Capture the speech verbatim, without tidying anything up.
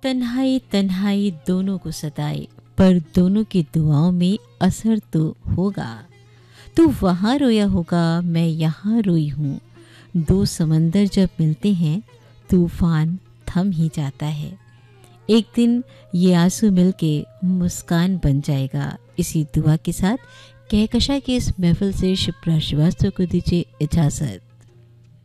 तन्हाई तन्हाई दोनों को सताए, पर दोनों की दुआओं में असर तो होगा। तू वहाँ रोया होगा, मैं यहाँ रोई हूँ। दो समंदर जब मिलते हैं तूफान थम ही जाता है। एक दिन ये आंसू मिलके मुस्कान बन जाएगा। इसी दुआ के साथ कहकशा की इस महफिल से शिप्रा श्रीवास्तव को दीजिए इजाज़त।